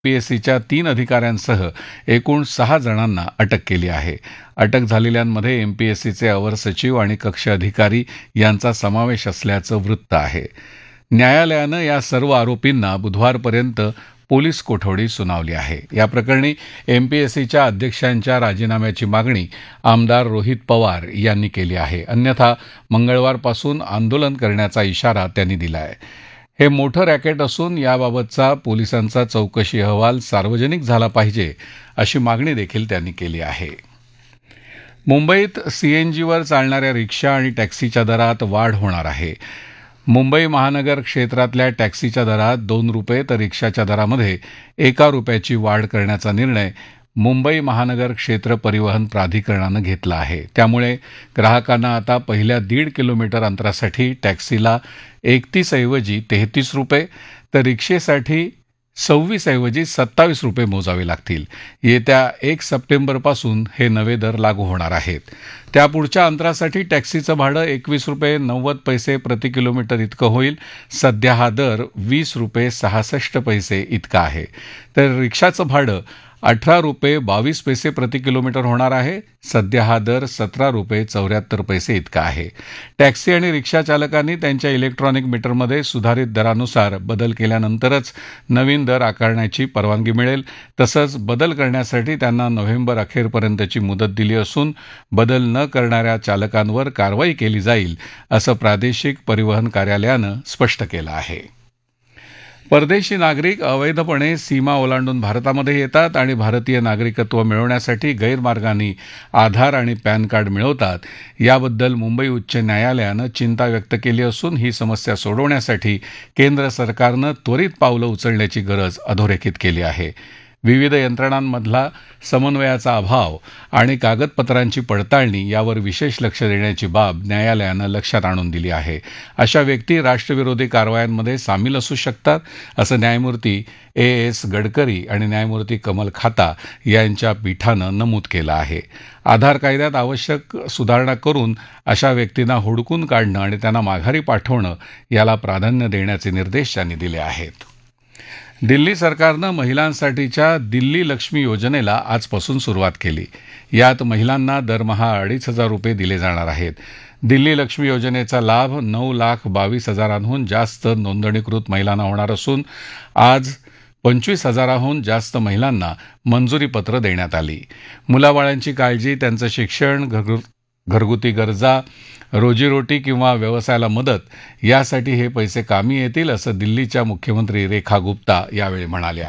पीएससीच्या 3 अधिकाऱ्यांसह एकूण 6 जणांना अटक केली आहे. अटक झालेल्यांमध्ये एमपीएससीचे अवर सचिव आणि कक्ष अधिकारी यांचा समावेश असल्याचं वृत्त आहे. न्यायालयानं या सर्व आरोपींना बुधवारपर्यंत पोलीस कोठडी सुनावली आहे. या प्रकरणी एमपीएससीच्या अध्यक्षांच्या राजीनाम्याची मागणी आमदार रोहित पवार यांनी केली आहे. अन्यथा मंगळवारपासून आंदोलन करण्याचा इशारा त्यांनी दिला आहे. हे मोठं रॅकेट असून याबाबतचा पोलिसांचा चौकशी अहवाल सार्वजनिक झाला पाहिजे अशी मागणी देखील त्यांनी केली आहे. मुंबईत सीएनजीवर चालणाऱ्या रिक्षा आणि टॅक्सीच्या दरात वाढ होणार आहे. मुंबई महानगर क्षेत्रातल्या टॅक्सीच्या दरात 2 रुपये तर रिक्षाच्या दरामध्ये 1 रुपयाची वाढ करण्याचा निर्णय मुंबई महानगर क्षेत्र परिवहन प्राधिकरणानं घेतला आहे. त्यामुळे ग्राहकांना आता पहिल्या 1.5 किलोमीटर अंतरासाठी टॅक्सीला 31 ऐवजी 33 रुपये तर रिक्षेसाठी 26 ऐवजी 27 रुपये मोजावे लागतील. येत्या 1 सप्टेंबरपासून हे नवे दर लागू होणार आहेत. त्यापुढच्या अंतरासाठी टॅक्सीचं भाडं 21 रुपये 90 पैसे प्रति किलोमीटर इतकं होईल. सध्या हा दर 20 रुपये 66 पैसे इतका आहे. तर रिक्षाचं भाडं 18 रुपये 22 पैसे प्रति किलोमीटर होणार आहे. सध्या हा दर 17 रुपये 74 पैसे इतका आहे. टॅक्सी आणि रिक्षा चालकांनी त्यांच्या इलेक्ट्रॉनिक मीटरमध्ये सुधारित दरानुसार बदल केल्यानंतरच नवीन दर आकारण्याची परवानगी मिळेल. तसंच बदल करण्यासाठी त्यांना नोव्हेंबर अखेरपर्यंतची मुदत दिली असून बदल न करणाऱ्या चालकांवर कारवाई केली जाईल असं प्रादेशिक परिवहन कार्यालयानं स्पष्ट केलं आहे. परदेशी नागरिक अवैधपणे सीमा ओलांडून भारतामध्ये येतात आणि भारतीय नागरिकत्व मिळवण्यासाठी गैरमार्गाने आधार आणि पॅन कार्ड मिळवतात. याबद्दल मुंबई उच्च न्यायालयानं चिंता व्यक्त केली असून ही समस्या सोडवण्यासाठी केंद्र सरकारनं त्वरित पावलं उचलण्याची गरज अधोरेखित केली आहे. विविध यंत्रणांमधला समन्वयाचा अभाव आणि कागदपत्रांची पडताळणी यावर विशेष लक्ष देण्याची बाब न्यायालयानं लक्षात आणून दिली आहे. अशा व्यक्ती राष्ट्रविरोधी कारवायांमध्ये सामील असू शकतात असं न्यायमूर्ती एस गडकरी आणि न्यायमूर्ती कमल खाता यांच्या पीठानं नमूद केलं आहे. आधार कायद्यात आवश्यक सुधारणा करून अशा व्यक्तींना हुडकून काढणं आणि त्यांना माघारी पाठवणं याला प्राधान्य देण्याचे निर्देश त्यांनी दिले आहेत. दिल्ली सरकारनं महिलांसाठीच्या दिल्ली लक्ष्मी योजनेला आजपासून सुरुवात केली. यात महिलांना दरमहा 2,500 रुपये दिले जाणार आहेत. दिल्ली लक्ष्मी योजनेचा लाभ 9,22,000हून जास्त नोंदणीकृत महिलांना होणार असून आज 25,000हून जास्त महिलांना मंजुरी पत्र देण्यात आली. मुलाबाळांची काळजी, त्यांचं शिक्षण, घरगुती गरजा, रोजीरोटी किंवा व्यवसायाला मदत यासाठी हे पैसे कामी येतील असं दिल्लीच्या मुख्यमंत्री रेखा गुप्ता यावेळी म्हणाल्या.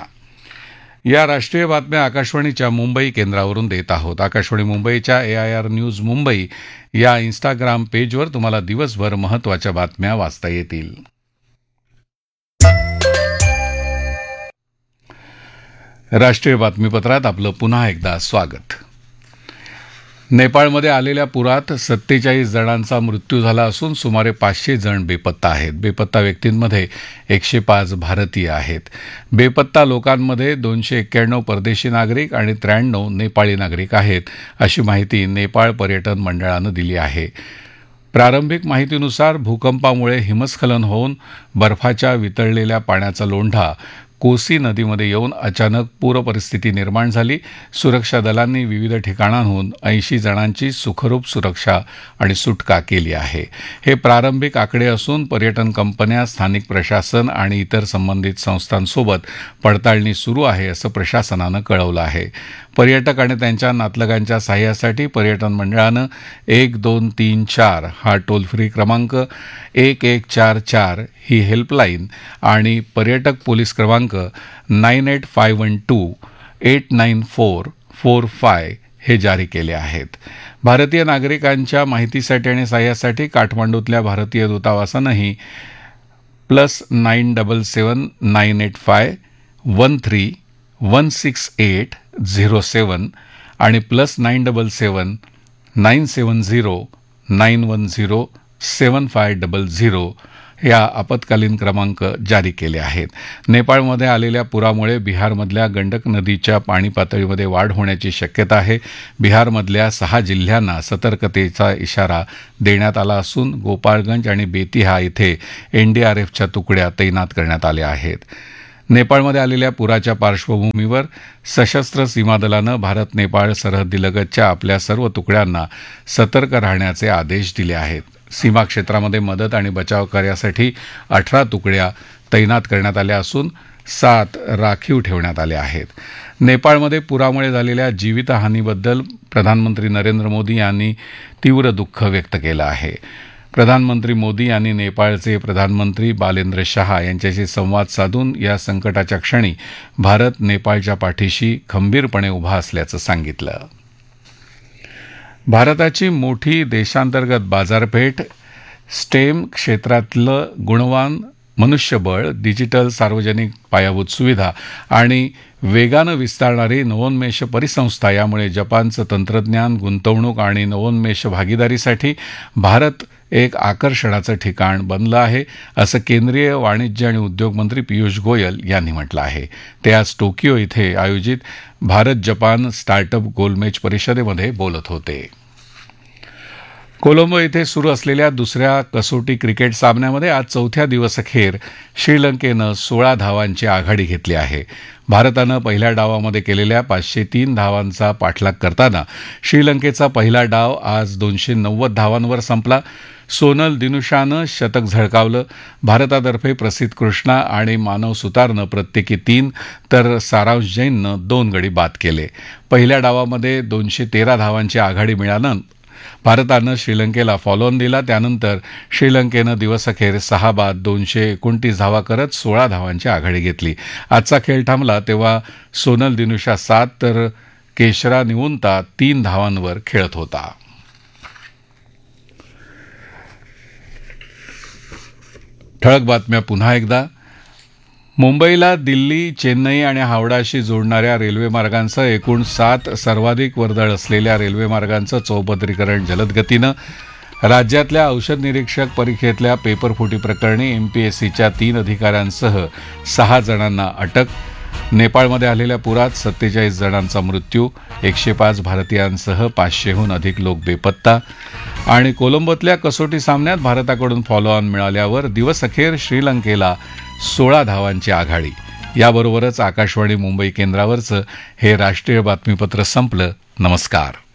या राष्ट्रीय बातम्या आकाशवाणीच्या मुंबई केंद्रावरून देत आहोत. आकाशवाणी मुंबईच्या AIR न्यूज मुंबई या इंस्टाग्राम पेजवर तुम्हाला दिवसभर महत्त्वाच्या बातम्या वाचता येतील. राष्ट्रीय बातमीपत्रात आपलं पुन्हा एकदा स्वागत. नेपाळमध्ये आलेल्या पुरात 47 जणांचा मृत्यू झाला असून सुमारे 500 जण बेपत्ता आहेत. बेपत्ता व्यक्तींमध्ये 105 भारतीय आहेत. बेपत्ता लोकांमध्ये 291 परदेशी नागरिक आणि 93 नेपाळी नागरिक आहेत अशी माहिती नेपाळ पर्यटन मंडळानं दिली आहे. प्रारंभिक माहितीनुसार भूकंपामुळे हिमस्खलन होऊन बर्फाच्या वितळलेल्या पाण्याचा लोंढा कोसी नदीमध्ये येऊन अचानक पूरपरिस्थिती निर्माण झाली. सुरक्षा दलांनी विविध ठिकाणांहून 80 जणांची सुखरूप सुरक्षा आणि सुटका केली आहे. हे प्रारंभिक आकडे असून पर्यटन कंपन्या, स्थानिक प्रशासन आणि इतर संबंधित संस्थांसोबत पडताळणी सुरू आहे असं प्रशासनानं कळवलं आहे. पर्यटक आणि त्यांच्या नातलगांच्या सहाय्यासाठी पर्यटन मंडळानं 1234 हा टोल फ्री क्रमांक, 1144 ही हेल्पलाईन आणि पर्यटक पोलीस क्रमांक 9851289445 हे जारी केले आहेत. भारतीय नागरिकांच्या माहितीसाठी आणि सहाय्यासाठी काठमांडूतल्या भारतीय दूतावासानंही +977 985 13 आणि +977 970 910 7500 या आपत्कालीन क्रमांक जारी केले आहेत. नेपाळमध्ये आलेल्या पुरामुळे बिहारमधल्या गंडक नदीच्या पाणी पातळीमध्ये वाढ होण्याची शक्यता आहे. बिहारमधल्या 6 जिल्ह्यांना सतर्कतेचा इशारा देण्यात आला असून गोपाळगंज आणि बेतिहा इथे NDRFच्या तुकड्या तैनात करण्यात आल्या आहेत. नेपाळमध्ये आलेल्या पुराच्या पार्श्वभूमीवर सशस्त्र सीमा दलानं भारत नेपाळ सरहद्दीलगतच्या आपल्या सर्व तुकड्यांना सतर्क राहण्याचे आदेश दिले आहेत. सीमा क्षेत्रामध्ये मदत आणि बचाव कार्यासाठी 18 तुकड्या तैनात करण्यात आल्या असून 7 राखीव ठेवण्यात आल्या आहेत. नेपाळमध्ये पुरामुळे झालेल्या जीवितहानीबद्दल प्रधानमंत्री नरेंद्र मोदी यांनी तीव्र दुःख व्यक्त केलं आहे. प्रधानमंत्री मोदी यांनी नेपाळचे प्रधानमंत्री बालेंद्र शहा यांच्याशी संवाद साधून या संकटाच्या क्षणी भारत नेपाळच्या पाठीशी खंबीरपणे उभा असल्याचं सांगितलं. भारताची मोठी देशांतर्गत बाजारपेठ, स्टेम क्षेत्रातलं गुणवान मनुष्यबळ, डिजिटल सार्वजनिक पायाभूत सुविधा आणि वेगानं विस्तारणारी नवोन्मेष परिसंस्था यामुळे जपानचं तंत्रज्ञान, गुंतवणूक आणि नवोन्मेष भागीदारीसाठी भारत एक आकर्षणाचं ठिकाण बनलं आहे, असं केंद्रीय वाणिज्य आणि उद्योग मंत्री पियुष गोयल यांनी म्हटलं आहे. ते आज टोकियो इथे आयोजित भारत जपान स्टार्टअप गोलमेज परिषदेमध्ये बोलत होते. कोलंबो इथे सुरू असलेल्या दुसऱ्या कसोटी क्रिकेट सामन्यामध्ये आज चौथ्या दिवसअखेर श्रीलंकेनं 16 धावांची आघाडी घेतली आहे. भारतानं पहिल्या डावामध्ये केलेल्या 503 धावांचा पाठलाग करताना श्रीलंकेचा पहिला डाव आज 290 धावांवर संपला. सोनल दिनुशानं शतक झळकावलं. भारतातर्फे प्रसिद्ध कृष्णा आणि मानव सुतारनं प्रत्येकी 3 तर सारांश जैननं 2 गडी बाद केले. पहिल्या डावामध्ये 213 धावांची आघाडी मिळाल्यानं भारतानं श्रीलंकेला फॉलोऑन दिला. त्यानंतर श्रीलंकेनं दिवसअखेर 6 बाद 229 धावा करत 16 धावांची आघाडी घेतली. आजचा खेळ थांबला तेव्हा सोनल दिनुशा 7 तर केशरा निवुंता 3 धावांवर खेळत होता. ठळक बातम्या पुन्हा एकदा. मुंबईला दिल्ली, चेन्नई आणि हावडाशी जोडणाऱ्या रेल्वेमार्गांसह एकूण 7 सर्वाधिक वर्दळ असलेल्या रेल्वेमार्गांचं चौपदरीकरण जलद गतीनं. राज्यातल्या औषध निरीक्षक परीक्षेतल्या पेपरफुटी प्रकरणी एमपीएससीच्या 3 अधिकाऱ्यांसह 6 जणांना अटक. नेपाळमध्ये आलेल्या पुरात 47 जणांचा मृत्यू, 105 भारतीयांसह 500हून अधिक लोक बेपत्ता. आणि कोलंबोतल्या कसोटी सामन्यात भारताकडून फॉलोऑन मिळाल्यावर दिवसअखेर श्रीलंकेला 16 धावांची आघाडी. याबरोबरच आकाशवाणी मुंबई केंद्रावरचं हे राष्ट्रीय बातमीपत्र संपलं. नमस्कार.